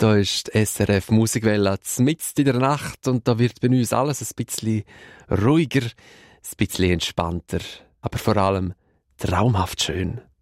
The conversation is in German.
Da ist die SRF Musikwelle mitten in der Nacht und da wird bei uns alles ein bisschen ruhiger, ein bisschen entspannter, aber vor allem traumhaft schön.